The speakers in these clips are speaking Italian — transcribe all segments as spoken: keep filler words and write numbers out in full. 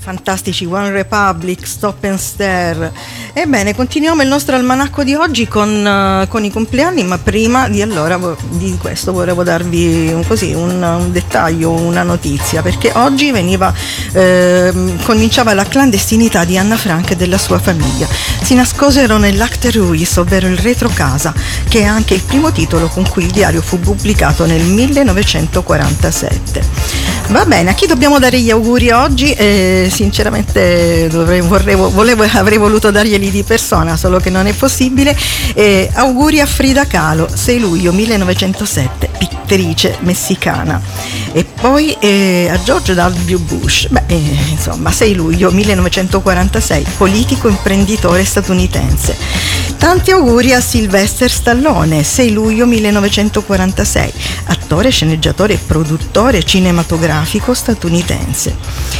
Fantastici, One Republic, Stop and Stare. Ebbene, continuiamo il nostro almanacco di oggi con, uh, con i compleanni, ma prima di allora di questo volevo darvi un, così, un, un dettaglio, una notizia, perché oggi veniva eh, cominciava la clandestinità di Anna Frank e della sua famiglia. Si nascosero nell'Acte Ruis, ovvero il retrocasa, che è anche il primo titolo con cui il diario fu pubblicato nel millenovecentoquarantasette. Va bene, a chi dobbiamo dare gli auguri oggi? Eh, sinceramente dovrei, vorrei, volevo, avrei voluto darglieli di persona, solo che non è possibile. Eh, auguri a Frida Kahlo, sei luglio millenovecentosette, pittrice messicana. E poi eh, a George W. Bush, beh, eh, insomma, sei luglio millenovecentoquarantasei, politico imprenditore statunitense. Tanti auguri a Sylvester Stallone, sei luglio millenovecentoquarantasei, attore, sceneggiatore e produttore cinematografico statunitense.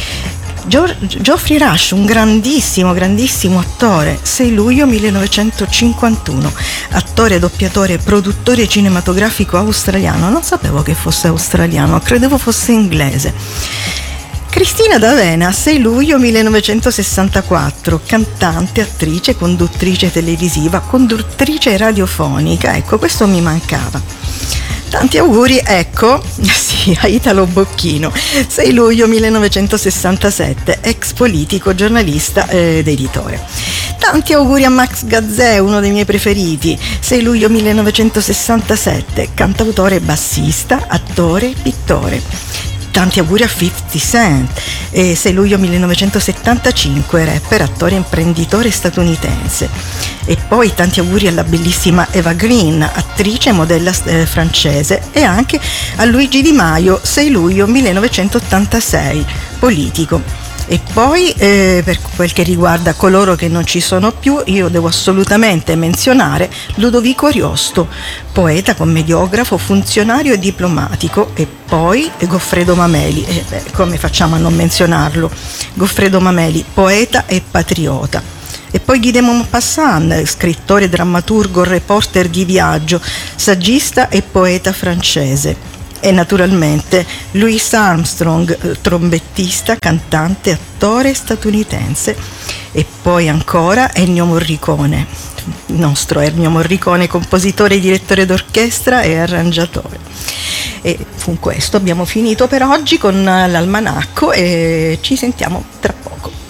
Geoffrey Rush, un grandissimo, grandissimo attore, sei luglio millenovecentocinquantuno, attore, doppiatore e produttore cinematografico australiano. Non sapevo che fosse australiano, credevo fosse inglese. Cristina D'Avena, sei luglio millenovecentosessantaquattro, cantante, attrice, conduttrice televisiva, conduttrice radiofonica. Ecco, questo mi mancava. Tanti auguri, ecco, sì, a Italo Bocchino, sei luglio millenovecentosessantasette, ex politico, giornalista ed editore. Tanti auguri a Max Gazzè, uno dei miei preferiti, sei luglio millenovecentosessantasette, cantautore, bassista, attore, pittore. Tanti auguri a fifty Cent, eh, sei luglio millenovecentosettantacinque, rapper, attore, imprenditore statunitense. E poi tanti auguri alla bellissima Eva Green, attrice e modella eh, francese, e anche a Luigi Di Maio, sei luglio millenovecentottantasei, politico. E poi eh, per quel che riguarda coloro che non ci sono più, io devo assolutamente menzionare Ludovico Ariosto, poeta, commediografo, funzionario e diplomatico, e poi Goffredo Mameli, eh, beh, come facciamo a non menzionarlo? Goffredo Mameli, poeta e patriota. E poi Guy de Maupassant, scrittore, drammaturgo, reporter di viaggio, saggista e poeta francese. E naturalmente Louis Armstrong, trombettista, cantante, attore statunitense. E poi ancora Ennio Morricone, il nostro Ennio Morricone, compositore, direttore d'orchestra e arrangiatore. E con questo abbiamo finito per oggi con l'almanacco e ci sentiamo tra poco.